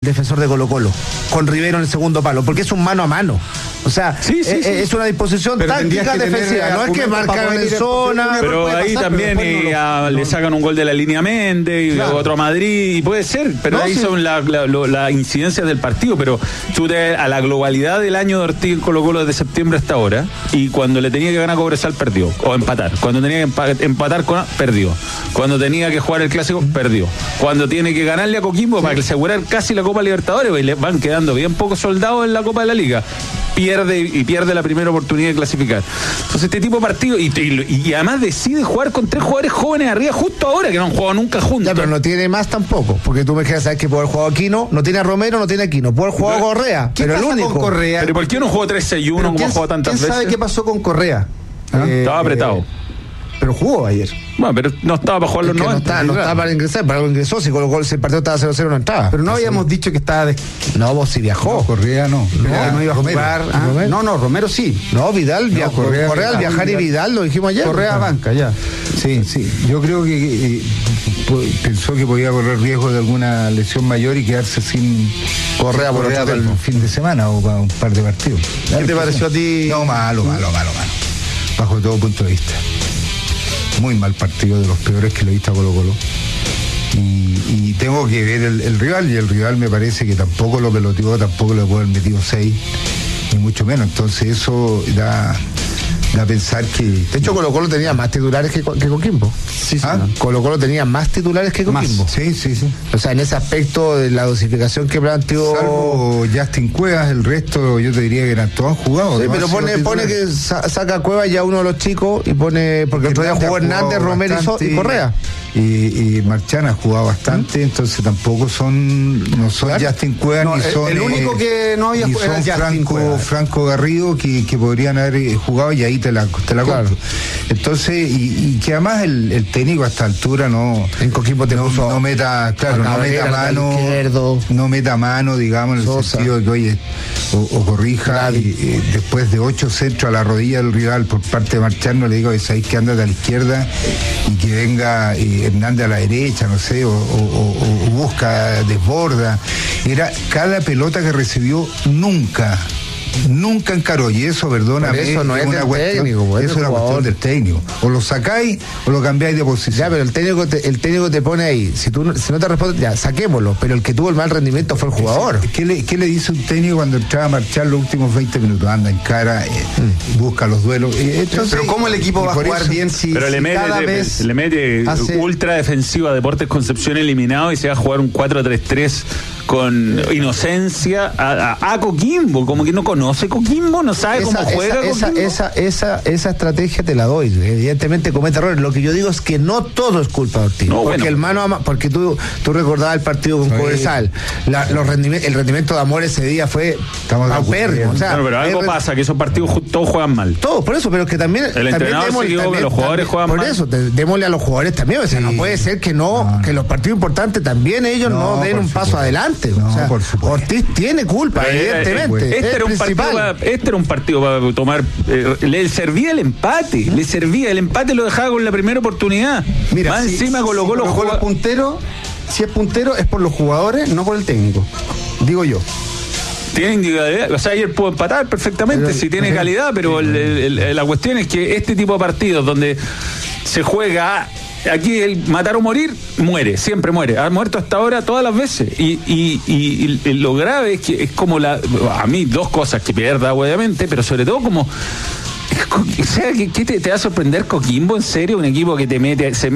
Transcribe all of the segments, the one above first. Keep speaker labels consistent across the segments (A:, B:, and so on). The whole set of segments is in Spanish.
A: defensor de Colo-Colo, con Rivero en el segundo palo, porque es un mano a mano. O sea, es una disposición táctica defensiva, no es que marcaron en zona.
B: Pero ahí también le sacan un gol de la línea Méndez y otro a Madrid, y puede ser, pero ahí son las incidencias del partido. Pero tú a la globalidad del año de Ortiz en Colo-Colo desde septiembre hasta ahora, y cuando le tenía que ganar a Cobresal, perdió, o empatar. Cuando tenía que empatar con perdió. Cuando tenía que jugar el clásico, perdió. Cuando tiene que ganarle a Coquimbo para asegurar casi la Copa Libertadores, y le van quedando bien pocos soldados en la Copa de la Liga, pierde la primera oportunidad de clasificar. Entonces este tipo de partido, y además decide jugar con 3 jugadores jóvenes arriba justo ahora, que no han jugado nunca juntos.
A: Ya, pero no tiene más tampoco, porque tú me quieres saber que puede haber jugado Aquino, no tiene a Romero, no tiene a Aquino, puede haber jugado Correa, pero el único
C: con Correa.
B: Pero ¿por qué no jugó 3-6-1 como ha jugado tantas veces?
C: ¿Quién sabe qué pasó con Correa?
B: Estaba apretado.
C: Pero jugó ayer.
B: Bueno, pero no estaba para jugar los 90.
A: No estaba para ingresar, para algo ingresó. Si Colo-Colo, si el partido estaba 0-0, no entraba.
C: Pero no habíamos dicho que estaba.
A: No, vos si viajó.
D: No, Correa no.
C: No iba a jugar. No, Romero sí.
A: No, Vidal viajó. Correa al viajar y Vidal, lo dijimos ayer.
C: Correa banca, ya.
D: Sí. Yo creo que pensó que podía correr riesgo de alguna lesión mayor y quedarse sin
A: Correa por
D: para el fin de semana o para un par de partidos.
A: ¿Qué te pareció a ti?
D: No, malo. Bajo todo punto de vista. Muy mal partido, de los peores que lo he visto a Colo-Colo. Y tengo que ver el rival, y el rival me parece que tampoco lo peloteó, tampoco le puede haber metido 6, ni mucho menos. Entonces eso da a pensar que...
A: De hecho, Colo-Colo tenía más titulares que Coquimbo.
D: Sí.
A: Colo-Colo tenía más titulares que Coquimbo.
D: Sí.
A: O sea, en ese aspecto de la dosificación que planteó...
D: Salvo Justin Cuevas, el resto yo te diría que eran todos jugados.
A: Sí, pero pone que saca a Cuevas ya uno de los chicos y pone... Porque el otro día jugó Hernández, Romero y Correa.
D: Y Marchán ha jugado bastante, entonces tampoco no son Justin Cuevas, ni son...
C: El único que no había jugado
D: era Franco Garrido, que podrían haber jugado, y ahí te la compro. Entonces, y que además el técnico a esta altura no meta mano, digamos, en el sentido de que, oye, o corrija, y después de 8 centros a la rodilla del rival por parte de Marchán, no le digo, es ahí que anda a la izquierda y que venga Hernández a la derecha, no sé, o busca, desborda. Era cada pelota que recibió nunca encaró, y eso, perdóname,
A: eso no es una cuestión, técnico,
D: eso es una cuestión del técnico. O lo sacáis o lo cambiáis de posición.
A: Ya, pero el técnico te pone ahí. Si no te responde, ya, saquémoslo. Pero el que tuvo el mal rendimiento fue el jugador.
D: ¿Qué le dice un técnico cuando entraba a marchar los últimos 20 minutos? Anda en cara, busca los duelos. Entonces,
C: pero ¿cómo el equipo va a jugar bien si
B: le mete ultra defensiva a Deportes Concepción eliminado y se va a jugar un 4-3-3 con inocencia a Coquimbo? Como que no conoce Coquimbo, no sabe cómo juega Coquimbo.
A: Esa estrategia te la doy. Evidentemente comete errores. Lo que yo digo es que no todo es culpa de Ortiz. No, porque porque tú recordabas el partido con Cobresal. El rendimiento de Amor ese día fue paupérrimo.
B: Pero algo pasa, que esos partidos todos juegan mal.
A: Todos, por eso, pero es que también...
B: El entrenador se equivoca, los jugadores juegan mal.
A: Por eso, démosle a los jugadores también. O sea, no puede ser que que los partidos importantes también ellos no den un paso adelante. O sea, Ortiz tiene culpa, evidentemente.
B: Este era un partido para tomar. Le servía el empate. El empate lo dejaba con la primera oportunidad.
C: Mira,
B: más encima Colo-Colo
C: juega puntero. Si es puntero es por los jugadores, no por el técnico. Digo yo.
B: Tiene individualidad, o sea, ayer pudo empatar perfectamente, si tiene calidad, pero la cuestión es que este tipo de partidos donde se juega... Aquí el matar o morir, siempre muere. Ha muerto hasta ahora todas las veces. Y lo grave es que es como a mí 2 cosas que pierda, obviamente, pero sobre todo como... O sea, ¿qué te va a sorprender Coquimbo? ¿En serio? Un equipo que te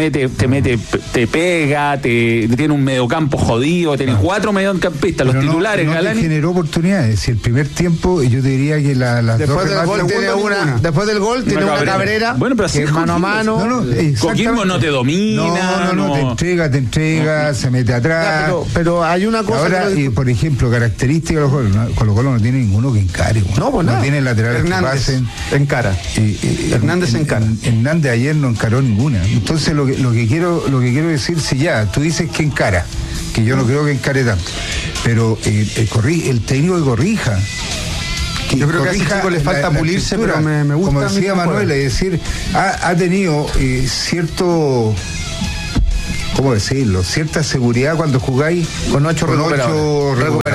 B: pega, tiene un mediocampo jodido, tiene 4 mediocampistas, los titulares,
D: Galani. No generó oportunidades. Si el primer tiempo, yo te diría que
A: después del gol tiene una Cabrera,
B: bueno, pero así
A: que es mano a mano.
B: Coquimbo no te domina.
D: No, te entrega, se mete atrás.
A: Ya, pero hay una cosa.
D: Ahora, por ejemplo, característica de Colo-Colo no tiene ninguno que encare. No tiene laterales que pasen.
C: Encara. Hernández encara.
D: Hernández ayer no encaró ninguna. Entonces lo que quiero decir, si ya tú dices que encara, que yo no creo que encare tanto, pero el técnico que corrija.
C: Yo creo que a ese chico le falta pulirse, pero me gusta.
D: Como decía Manuel, es decir, ha tenido cierto... ¿Cómo decirlo? Cierta seguridad cuando jugáis
A: con 8 recuperados.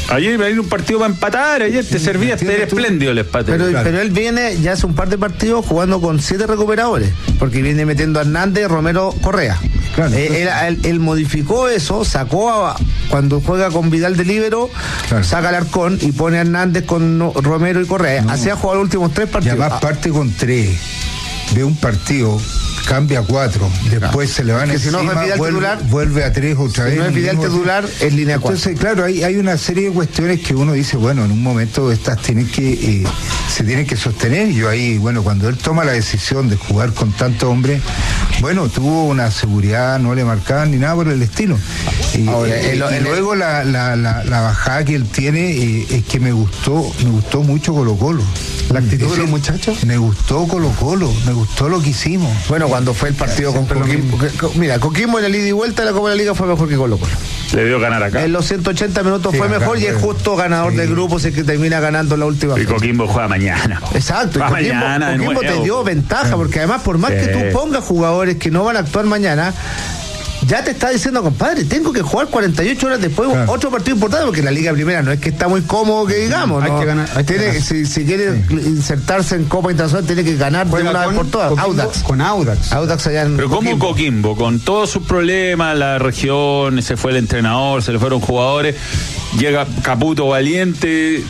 B: Ayer iba a ir un partido para empatar, ayer te servía, era espléndido el empate.
A: Pero él viene ya hace un par de partidos jugando con 7 recuperadores, porque viene metiendo a Hernández, Romero, Correa. Claro, él modificó eso, sacó cuando juega con Vidal de líbero, saca al Arcón y pone a Hernández con Romero y Correa. Así ha jugado los últimos 3 partidos.
D: Y además parte con 3 de un partido, cambia a 4, después se le van encima,
A: si no es Vidal
D: vuelve a 3 otra vez.
A: Si no es Vidal titular, es línea 4.
D: Entonces, claro, hay una serie de cuestiones que uno dice, bueno, en un momento estas se tienen que sostener. Y yo ahí, bueno, cuando él toma la decisión de jugar con tantos hombres, bueno, tuvo una seguridad, no le marcaban ni nada por el estilo. Luego la bajada que él tiene es que me gustó mucho Colo-Colo.
C: La actitud de los muchachos.
D: Me gustó Colo-Colo, me gustó lo que hicimos.
A: Bueno, cuando fue el partido con Coquimbo. Mira, Coquimbo en el ida y vuelta de la Copa de la Liga fue mejor que Colo-Colo.
B: Le dio ganar acá.
A: En los 180 minutos fue mejor y es justo ganador del grupo, es el que termina ganando la última.
B: Y Coquimbo juega mañana.
A: Exacto, y Coquimbo te dio ventaja, porque además por más que tú pongas jugadores que no van a actuar mañana, ya te está diciendo, compadre, tengo que jugar 48 horas después otro partido importante, porque la Liga Primera no es que está muy cómodo que digamos, ¿no? Hay que ganar. Si quiere insertarse en Copa Internacional, tiene que ganar de una vez por todas. Audax allá en
B: Pero como Coquimbo, con todos sus problemas, la región, se fue el entrenador, se le fueron jugadores, llega Caputo valiente,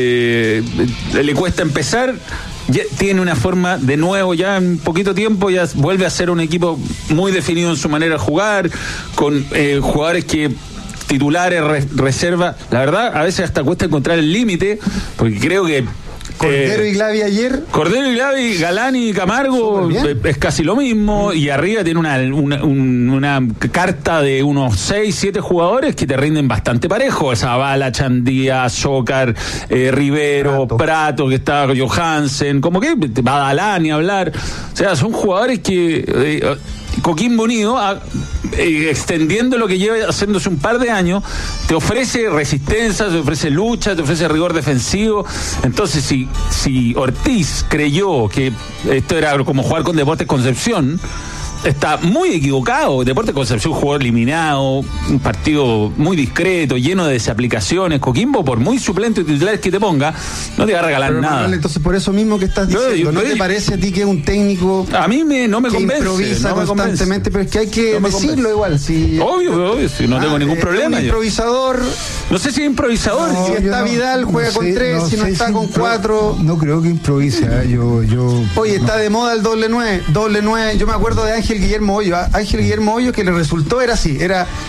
B: le cuesta empezar. Ya tiene una forma de nuevo, ya en poquito tiempo ya vuelve a ser un equipo muy definido en su manera de jugar, con jugadores que titulares, reserva. La verdad, a veces hasta cuesta encontrar el límite, porque creo que
C: Cordero y Glavi ayer.
B: Cordero y Glavi, Galán y Camargo es casi lo mismo, y arriba tiene una carta de unos 6, 7 jugadores que te rinden bastante parejo. Zavala, Chandía, Zócar, Rivero, Prato, que está Johansen, como que va a Dalán ni hablar. O sea, son jugadores que Coquimbo Unido, extendiendo lo que lleva haciéndose un par de años, te ofrece resistencia, te ofrece lucha, te ofrece rigor defensivo. Entonces, si Ortiz creyó que esto era como jugar con Deportes Concepción, está muy equivocado. Deportes Concepción jugó eliminado, un partido muy discreto, lleno de desaplicaciones. Coquimbo, por muy suplente titulares que te ponga, no te va a regalar nada.
C: Entonces, por eso mismo que estás diciendo, ¿no te parece a ti que es un técnico
B: a mí no me convence,
C: improvisa constantemente? Pero es que hay que decirlo igual.
B: Obvio, si no tengo ningún problema.
C: Un improvisador.
B: No sé si es improvisador.
C: Si está Vidal, juega con 3, si no está con 4.
D: No creo que improvise.
C: Oye, está de moda el doble 9. Yo me acuerdo de Ángel Guillermo Hoyo, que le resultó era así,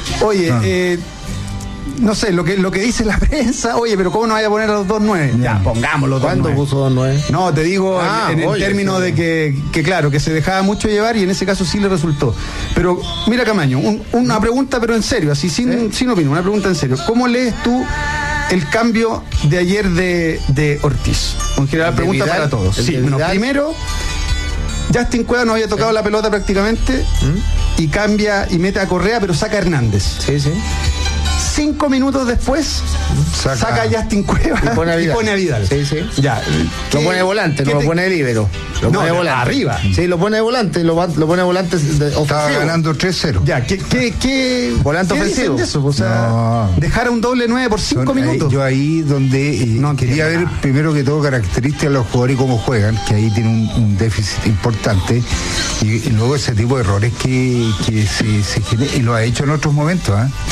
C: no sé, lo que dice la prensa, oye, pero ¿cómo no vaya a poner a los 2 9? Ya, pongámoslo.
A: ¿Cuándo puso 2 9?
C: No, te digo en términos de que claro, que se dejaba mucho llevar, y en ese caso sí le resultó. Pero mira, Camaño, una pregunta pero en serio, así sin opinión, una pregunta en serio. ¿Cómo lees tú el cambio de ayer de Ortiz? En general, pregunta Vidal, para todos. Sí, primero, Justin Cueva no había tocado la pelota prácticamente y cambia y mete a Correa, pero saca a Hernández.
A: Sí.
C: 5 minutos después saca a Justin Cueva y pone a Vidal.
A: Sí.
C: Ya.
A: Lo pone de volante, no lo pone de líbero. Lo pone de volante.
C: Arriba.
A: Sí, lo pone de volante, lo pone de volante ofensivo.
D: Estaba ganando 3-0.
C: Ya, ¿qué
A: volante ofensivo?
C: De eso? O sea, dejar a un doble 9 por 5 minutos.
D: Yo ahí donde quería ver primero que todo características de los jugadores y cómo juegan, que ahí tiene un déficit importante, y luego ese tipo de errores que se generan, y lo ha hecho en otros momentos,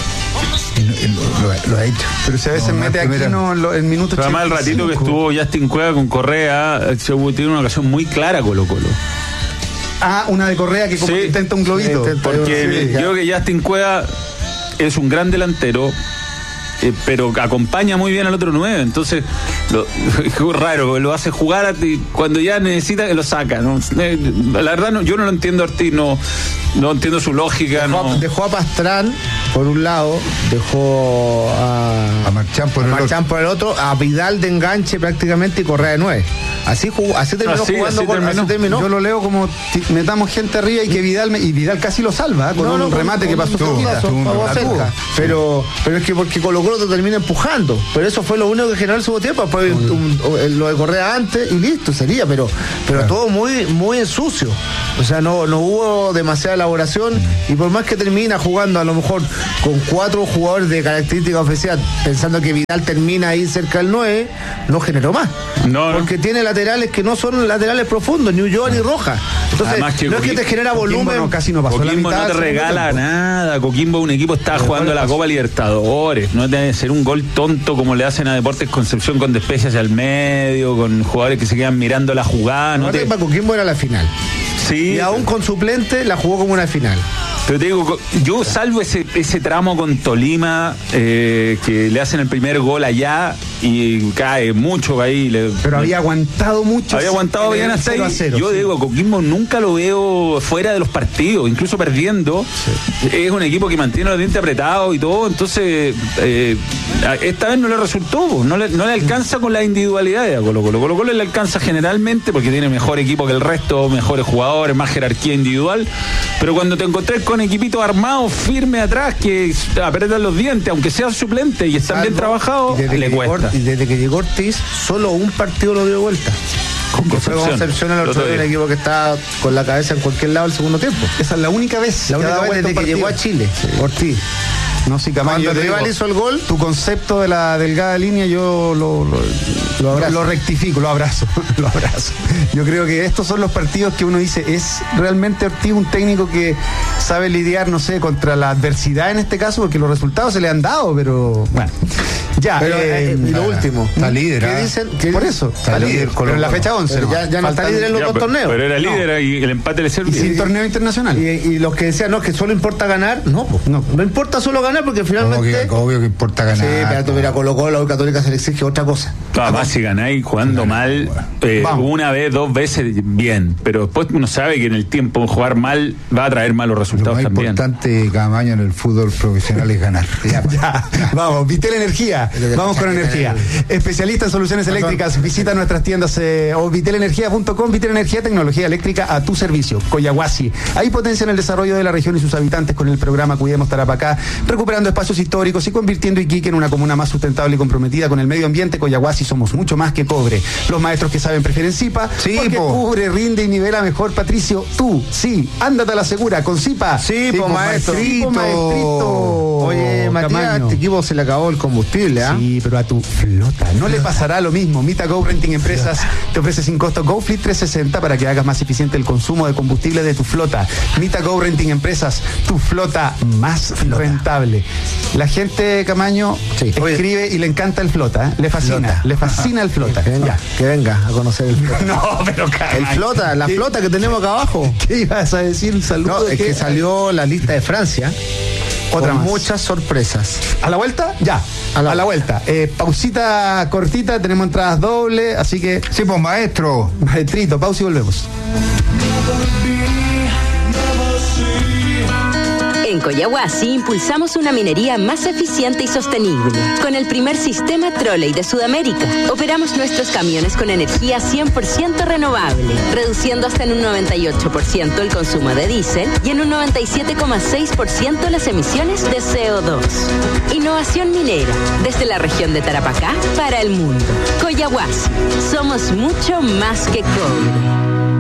D: Lo ha hecho.
C: Pero si a veces mete aquí en minutos.
B: Además, el ratito que estuvo Justin Cueva con Correa, tiene una ocasión muy clara Colo-Colo.
C: Una de Correa que como que intenta un globito.
B: Porque yo creo que Justin Cueva es un gran delantero, pero acompaña muy bien al otro 9, entonces es raro, lo hace jugar cuando ya necesita que lo saca, ¿no? La verdad yo no lo entiendo a Ortiz, no entiendo su lógica.
A: Dejó a Pastrán por un lado, dejó a
D: Marchán
A: por el otro, a Vidal de enganche prácticamente y Correa de 9. Así terminó jugando. Así terminó.
C: Yo lo leo como metamos gente arriba y que Vidal casi lo salva con un remate que pasó
A: cerca. Pero es que porque Colo-Colo te termina empujando. Pero eso fue lo único que generó el segundo tiempo. Después lo de Correa antes y listo, sería. Pero todo muy, muy en sucio. O sea, no hubo demasiada elaboración, y por más que termina jugando a lo mejor con 4 jugadores de característica ofensiva, pensando que Vidal termina ahí cerca del 9, no generó más. Porque tiene laterales que no son laterales profundos, ni Ulloa ni Roja. Entonces, no es que te genera volumen.
C: Casi no pasó
B: Coquimbo
C: la mitad,
B: no te regala nada. Coquimbo, un equipo está jugando la Copa Libertadores. No debe ser un gol tonto como le hacen a Deportes Concepción con despeje hacia el medio, con jugadores que se quedan mirando la jugada.
A: Para Coquimbo era la final.
B: Sí.
A: Y aún con suplente la jugó como una final.
B: Pero te digo, yo salvo ese tramo con Tolima, que le hacen el primer gol allá y cae mucho ahí.
C: Pero había aguantado mucho.
B: Había aguantado bien hasta ahí.
C: 0-0,
B: yo digo, Coquimbo nunca lo veo fuera de los partidos, incluso perdiendo. Sí. Es un equipo que mantiene los dientes apretados y todo, entonces esta vez no le resultó, no le alcanza con la individualidad de Colo-Colo. Colo-Colo le alcanza generalmente porque tiene mejor equipo que el resto, mejores jugadores, más jerarquía individual, pero cuando te encontrás con equipitos armados firmes atrás que apretan los dientes, aunque sean suplentes y están bien trabajados, le cuesta.
A: Y desde que llegó Ortiz, solo un partido lo dio vuelta. Con Concepción el otro día, un equipo que está con la cabeza en cualquier lado el segundo tiempo.
C: Esa es la única vez.
A: Desde que llegó a Chile, sí. Ortiz.
C: No, sí, Camaño,
A: cuando el rival hizo el gol,
C: tu concepto de la delgada línea yo lo rectifico, lo abrazo. Yo creo que estos son los partidos que uno dice, es realmente Ortiz un técnico que sabe lidiar, no sé, contra la adversidad en este caso, porque los resultados se le han dado, pero bueno. Ya,
A: pero y lo último,
C: está líder.
A: ¿Qué dicen?
C: Por eso, está líder. Pero en la fecha 11.
A: Ya no está líder en los dos torneos.
B: Pero era líder y el empate le sirve.
C: Y sin torneo internacional.
A: Y los que decían, no, que solo importa ganar, no importa solo ganar, porque finalmente.
D: Obvio que importa ganar.
A: Sí, pero mira, Colo-Colo, la Católica se le exige otra cosa.
B: Además, si ganáis jugando mal, una vez, 2 veces, bien. Pero después uno sabe que en el tiempo jugar mal va a traer malos resultados también.
D: Lo más importante, Camaño, en el fútbol profesional es ganar.
C: Ya. Vamos, Vitel Energía. Vamos con energía. Especialista en soluciones eléctricas. Visita nuestras tiendas o vitelenergia.com. Vitel Energía, tecnología eléctrica a tu servicio. Coyahuasi. Ahí potencian el desarrollo de la región y sus habitantes con el programa Cuidemos Tarapacá, recuperando espacios históricos y convirtiendo Iquique en una comuna más sustentable y comprometida con el medio ambiente. Coyahuasi, somos mucho más que cobre. Los maestros que saben prefieren Zipa, porque cubre, rinde y nivela mejor. Patricio, tú, sí, ándate a la segura con Zipa.
A: Sí, maestrito. Oye, Matías, a este equipo se le acabó el combustible, ¿ah?
C: Sí, pero a tu flota no le pasará lo mismo. Mita Go Renting Empresas te ofrece sin costo GoFleet 360 para que hagas más eficiente el consumo de combustible de tu flota. Mita Go Renting Empresas, tu flota más rentable. La gente, Camaño, escribe y le encanta el flota, ¿eh? Le fascina el flota.
A: Que venga a conocer el flota.
C: No, pero Camaño.
A: El flota, la flota que tenemos acá abajo.
C: ¿Qué ibas a decir?
A: Saludos. No, es que salió la lista de Francia. Otra con más. Muchas sorpresas.
C: ¿A la vuelta? Ya. A la vuelta. Pausita cortita, tenemos entradas dobles, así que.
D: Sí, pues maestro.
C: Maestrito, pausa y volvemos.
E: En Coyahuasi impulsamos una minería más eficiente y sostenible. Con el primer sistema Trolley de Sudamérica, operamos nuestros camiones con energía 100% renovable, reduciendo hasta en un 98% el consumo de diésel y en un 97,6% las emisiones de CO2. Innovación minera, desde la región de Tarapacá para el mundo. Coyahuasi, somos mucho más que cobre.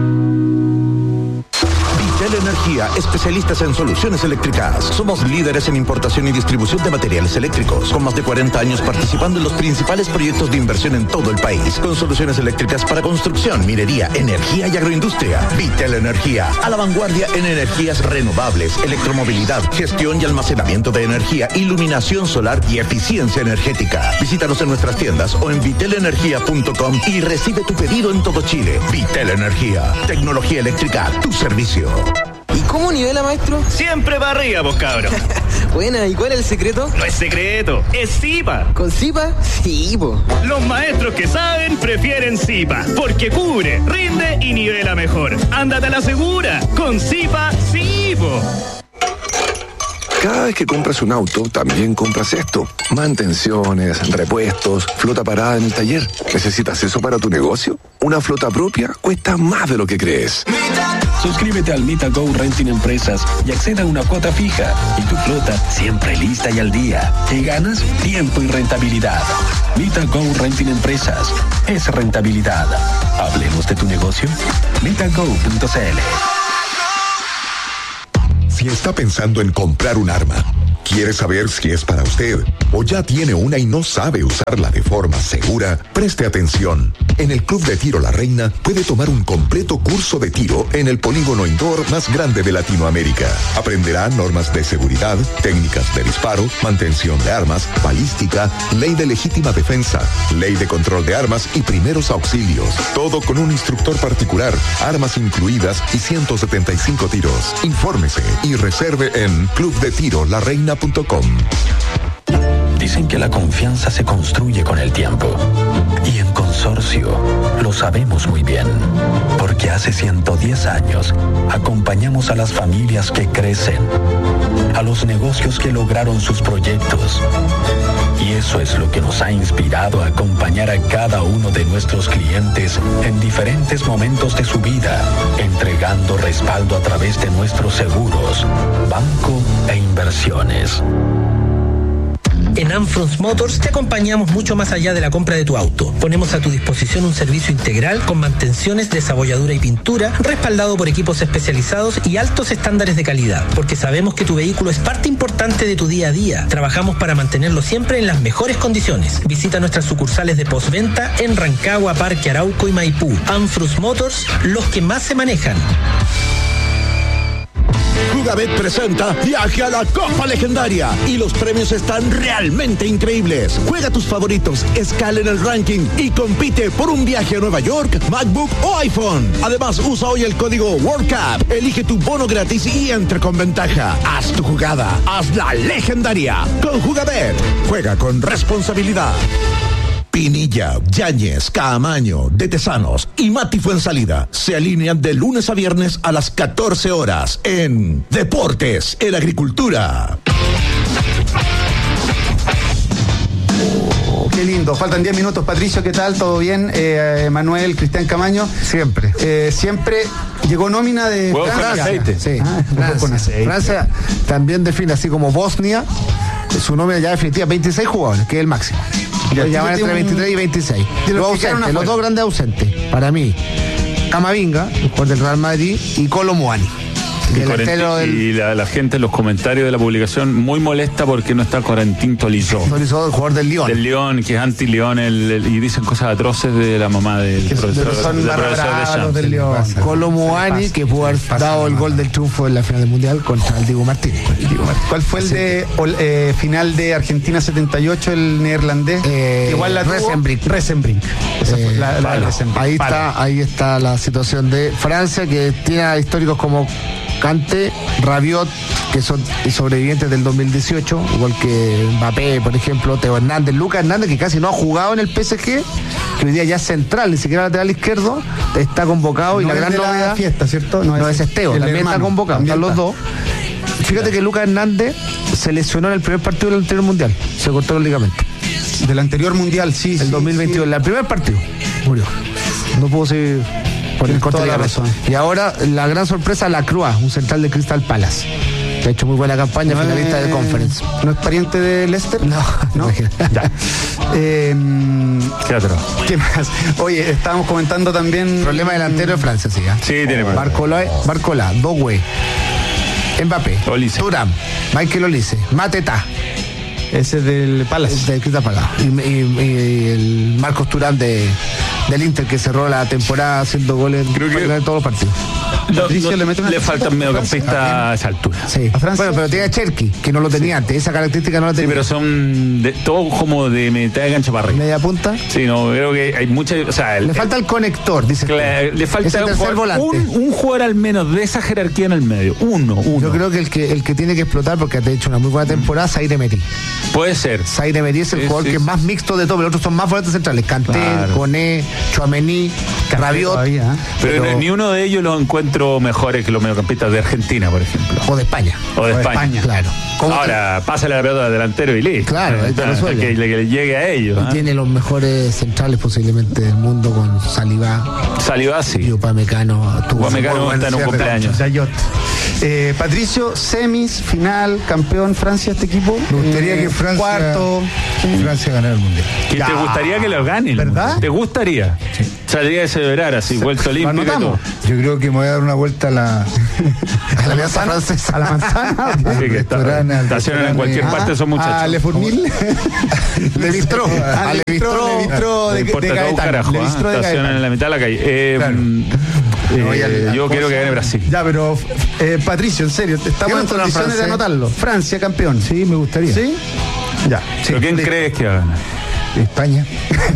F: Vitel Energía, especialistas en soluciones eléctricas. Somos líderes en importación y distribución de materiales eléctricos, con más de 40 años participando en los principales proyectos de inversión en todo el país, con soluciones eléctricas para construcción, minería, energía y agroindustria. Vitel Energía, a la vanguardia en energías renovables, electromovilidad, gestión y almacenamiento de energía, iluminación solar y eficiencia energética. Visítanos en nuestras tiendas o en vitelenergia.com y recibe tu pedido en todo Chile. Vitel Energía, tecnología eléctrica a tu servicio.
G: ¿Y cómo nivela, maestro?
H: Siempre para arriba, vos cabros.
G: Buena, ¿y cuál es el secreto?
H: No es secreto, es Zipa.
G: ¿Con Zipa? Sí, po.
H: Los maestros que saben prefieren Zipa, porque cubre, rinde y nivela mejor. Ándate a la segura, con Zipa, sí, po.
I: Cada vez que compras un auto, también compras esto. Mantenciones, repuestos, flota parada en el taller. ¿Necesitas eso para tu negocio? Una flota propia cuesta más de lo que crees.
J: Suscríbete al Mita Go Renting Empresas y acceda a una cuota fija. Y tu flota siempre lista y al día. ¿Qué ganas? Tiempo y rentabilidad. Mita Go Renting Empresas. Es rentabilidad. Hablemos de tu negocio. MitaGo.cl.
K: Si está pensando en comprar un arma, ¿Quiere saber si es para usted o ya tiene una y no sabe usarla de forma segura? Preste atención. En el Club de Tiro La Reina puede tomar un completo curso de tiro en el polígono indoor más grande de Latinoamérica. Aprenderá normas de seguridad, técnicas de disparo, mantención de armas, balística, ley de legítima defensa, ley de control de armas y primeros auxilios. Todo con un instructor particular, armas incluidas y 175 tiros. Infórmese y reserve en clubdetirolareina.com.
J: Dicen que la confianza se construye con el tiempo. Y en Consorcio lo sabemos muy bien. Porque hace 110 años acompañamos a las familias que crecen, a los negocios que lograron sus proyectos. Y eso es lo que nos ha inspirado a acompañar a cada uno de nuestros clientes en diferentes momentos de su vida, entregando respaldo a través de nuestros seguros, banco e inversiones.
L: En Anfrons Motors te acompañamos mucho más allá de la compra de tu auto. Ponemos a tu disposición un servicio integral con mantenciones, desabolladura y pintura, respaldado por equipos especializados y altos estándares de calidad, porque sabemos que tu vehículo es parte importante de tu día a día. Trabajamos para mantenerlo siempre en las mejores condiciones. Visita nuestras sucursales de postventa en Rancagua, Parque Arauco y Maipú. Anfrons Motors, los que más se manejan.
F: Jugabet presenta Viaje a la Copa Legendaria y los premios están realmente increíbles. Juega tus favoritos, escala en el ranking y compite por un viaje a Nueva York, MacBook o iPhone. Además, usa hoy el código WorldCup, elige tu bono gratis y entra con ventaja. Haz tu jugada, hazla legendaria. Con Jugabet, juega con responsabilidad. Pinilla, Yáñez, Caamaño, De Tesanos y Mati Fuensalida se alinean de lunes a viernes a las 14 horas en Deportes en Agricultura.
C: Qué lindo, faltan 10 minutos. Patricio, ¿qué tal? ¿Todo bien? Manuel, Cristian Camaño. Siempre llegó nómina de
B: Francia. Aceite.
A: Sí, Francia también define, así como Bosnia, su nómina ya definitiva, 26 jugadores, que es el máximo. Ya van entre 23 y 26. Los dos grandes ausentes, para mí, Camavinga, el jugador del Real Madrid, y Kolo Muani.
B: Y la gente en los comentarios de la publicación muy molesta porque no está Corentin Tolisso.
A: Tolisso, el jugador del Lyon.
B: Del Lyon, que es anti-Lyon, y dicen cosas atroces de la mamá del profesor.
A: Son los del Lyon. Kolo Muani, que pudo haber dado el gol del triunfo en la final del Mundial contra el Diego Martínez.
C: ¿Cuál fue el de final de Argentina 78, el neerlandés? Igual la
A: Resenbrink.
C: Esa fue la Resenbrink.
A: Ahí está la situación de Francia, que tiene históricos como Kanté, Rabiot, que son sobrevivientes del 2018, igual que Mbappé, por ejemplo, Teo Hernández, Lucas Hernández, que casi no ha jugado en el PSG, que hoy día ya es central, ni siquiera lateral izquierdo, está convocado. Y la gran novedad,
C: fiesta, ¿cierto?
A: No es Esteo, también está convocado, están los dos. Fíjate que Lucas Hernández se lesionó en el primer partido del anterior mundial, se cortó el ligamento.
C: Del anterior mundial, sí.
A: El 2022, el primer partido, murió. No pudo seguir por el corte de la razón. Y ahora la gran sorpresa, Lacroix, un central de Crystal Palace, que ha hecho muy buena campaña, finalista de Conference.
C: ¿No es pariente de Leicester?
A: No.
C: Ya.
B: ¿Qué otro?
C: ¿Qué más? Oye, estábamos comentando también.
A: Problema delantero de Francia, sí.
B: Sí, tiene problema.
A: Barcola, Doué, Mbappé, Thuram, Michael Olise, Mateta.
C: Ese del Palace.
A: Del Crystal Palace. Y el Marcos Thuram del Inter, que cerró la temporada haciendo goles en todos los partidos.
B: Le falta un mediocampista a esa altura.
A: Sí. ¿A Francia? Bueno, pero tiene a Cherki, que no lo tenía antes. Esa característica no la tenía.
B: Sí, pero son todos como de mitad de gancho para arriba.
A: ¿Media punta?
B: Sí, no, creo que hay mucha. O sea,
A: le falta el conector, dice.
B: Le falta un jugador al menos de esa jerarquía en el medio. Uno.
A: Yo creo que el que tiene que explotar, porque ha hecho una muy buena temporada, Zaire Emery.
B: Puede ser.
A: Zaire Emery es el jugador que es más mixto de todo, pero los otros son más volantes centrales. Kanté, Koné, Tchouaméni, Rabiot.
B: Pero ni uno de ellos los encuentro mejores que los mediocampistas de Argentina, por ejemplo.
A: O de España.
B: Claro. Ahora, pásale la pelota al delantero y listo.
A: Claro, ahí te resuelve.
B: Que le llegue a ellos.
A: Y tiene los mejores centrales posiblemente del mundo, con Saliba,
B: sí.
A: Y Upamecano.
B: Upamecano está en un cumpleaños.
C: Patricio, semis, final, campeón Francia, este equipo.
D: Me gustaría que Francia ganara el Mundial.
B: ¿Te gustaría que lo gane?
C: ¿Verdad?
B: ¿Te gustaría?
D: Sí.
B: Saldría de celebrar así, vuelta olímpica.
D: Yo creo que me voy a dar una vuelta a la
C: Alianza Francesa, a la manzana.
B: Sí, que está Estacionan en cualquier parte esos muchachos.
C: A Le Fourmil.
A: Le Bistró.
C: A Le Bistró de Gaetano.
B: Estacionan en la mitad de la calle. Yo quiero que gane Brasil.
C: Ya, pero Patricio, en serio, estamos en condiciones de anotarlo. Francia, campeón.
D: Sí, me gustaría.
C: ¿Sí? Ya.
B: ¿Pero quién crees que va a ganar?
D: España.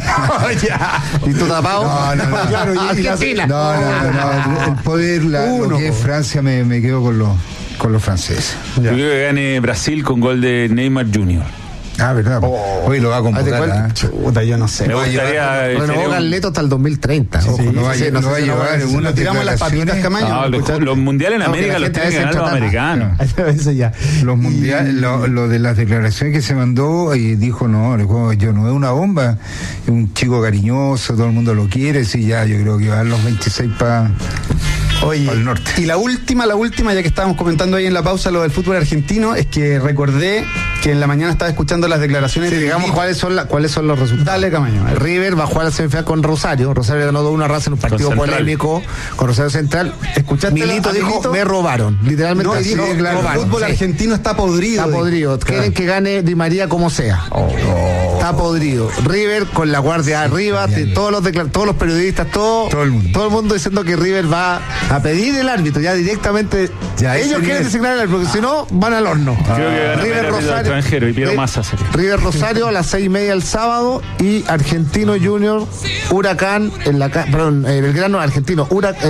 A: Ya. ¿Y tú tapado?
D: No.
A: Claro, Argentina.
D: No. El poder, lo que es Francia, me quedo con los franceses.
B: Yo creo que gane Brasil con gol de Neymar Jr.
D: ¿Verdad? Hoy lo va a convocar.
C: Chuta, yo no sé.
B: Me gustaría.
A: Renovó Galleto hasta el
C: 2030.
D: No va a llevar una.
C: Tiramos las papitas, Camaño.
B: Los mundiales en América los tienen que ganar los americanos.
C: Eso ya.
D: Los mundiales, lo de las declaraciones que se mandó, y dijo: no, yo no es una bomba. Es un chico cariñoso, todo el mundo lo quiere. Sí, ya, yo creo que va a dar los 26 para.
C: Oye,
D: al norte.
C: Y la última, ya que estábamos comentando ahí en la pausa lo del fútbol argentino, es que recordé que en la mañana estaba escuchando las declaraciones.
A: Sí, digamos cuáles son los resultados.
C: Dale, Camaño.
A: River va a jugar la semifinal con Rosario. Rosario ganó 2-1 a Racing en un partido polémico con Rosario Central.
C: ¿Escuchaste?
A: Milito dijo: me robaron. Literalmente
C: no,
A: dijo:
C: el fútbol argentino está podrido.
A: Está podrido. Quieren que gane Di María como sea. Está podrido. River con la guardia arriba, todos los periodistas, todo el mundo diciendo que River va a pedir el árbitro ya directamente. Ellos quieren designar el árbitro, porque si no van al horno.
B: Creo que gana
A: River Rosario
B: extranjero y pido más hacer.
A: River Rosario a las 6:30 el sábado, y Argentino Junior Huracán en la Belgrano Argentino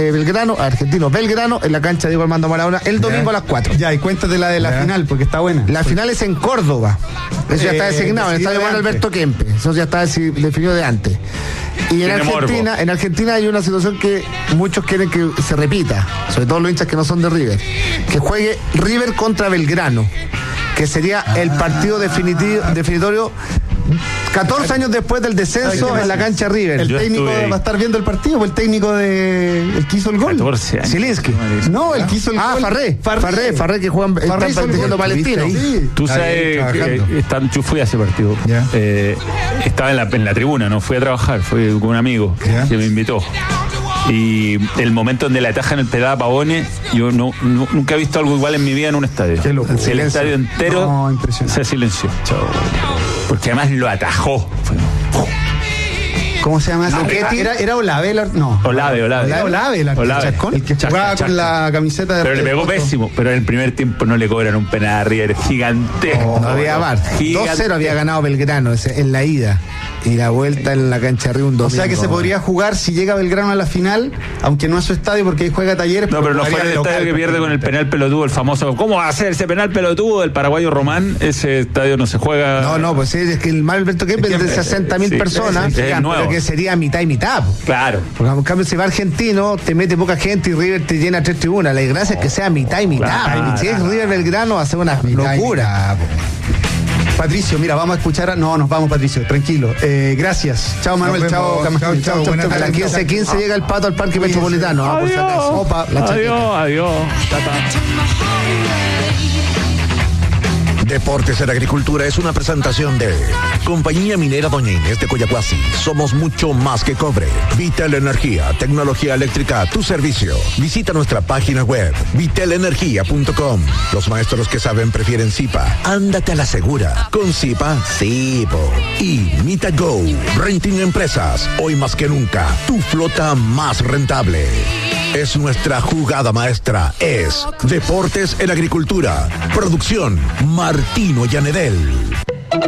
A: Belgrano en la cancha de Diego Armando Maradona el domingo a las 4.
C: Ya, y cuéntate la de la final, porque está buena.
A: La final es en Córdoba. Eso ya está designado, en el estadio Juan Alberto Kempe. Eso ya está definido de antes. Y en Argentina hay una situación que muchos quieren que se repita, sobre todo los hinchas que no son de River, que juegue River contra Belgrano, que sería el partido definitorio 14 años después del descenso en la cancha River.
C: El técnico va a estar viendo el partido, el técnico el que hizo el gol.
B: 14 años.
A: Zieliński.
C: No, el que hizo el gol.
A: Farré que juegan, está practicando Palestino.
B: Sí. Tú sabes que yo fui a ese partido. Estaba en la tribuna, no fui a trabajar, fui con un amigo que me invitó. Y el momento donde le atajan el pedal a Pavone, yo nunca he visto algo igual en mi vida en un estadio. El estadio entero se silenció. Porque además lo atajó.
C: ¿Cómo se llama? ¿Era Olave? No.
B: Olave.
C: El que jugaba con la camiseta de.
B: Pero le pegó pésimo. Pero en el primer tiempo no le cobran un penal a River gigantesco.
A: No había VAR. 2-0 había ganado Belgrano en la ida. Y la vuelta en la cancha Río un domingo.
C: O sea que se podría jugar si llega Belgrano a la final, aunque no a su estadio porque ahí juega Talleres.
B: No, pero no fue el estadio que pierde con el penal pelotudo, el famoso. ¿Cómo va a ser ese penal pelotudo del paraguayo Román? Ese estadio no se juega.
A: No, pues es que el Mal Alberto Kempe es de 60.000 personas, pero que sería mitad y mitad.
B: Claro.
A: Porque en cambio, si va Argentino, te mete poca gente y River te llena 3 tribunas. La desgracia es que sea mitad y mitad. Si es River Belgrano, va a ser una locura.
C: Patricio, mira, vamos a escuchar. No, nos vamos, Patricio, tranquilo. Gracias. Chao, Manuel. Chao, Camaño. Chao.
A: A las 15:15 llega el Pato al Parque Metropolitano.
B: Adiós.
F: Deportes en Agricultura es una presentación de Compañía Minera Doña Inés de Coyahuasi. Somos mucho más que cobre. Vitel Energía, tecnología eléctrica a tu servicio. Visita nuestra página web, vitelenergia.com. Los maestros que saben prefieren Zipa. Ándate a la segura. Con Zipa, sí. Y Mitago, Renting Empresas. Hoy más que nunca, tu flota más rentable. Es nuestra jugada maestra. Es Deportes en Agricultura. Producción Martino Llanedel.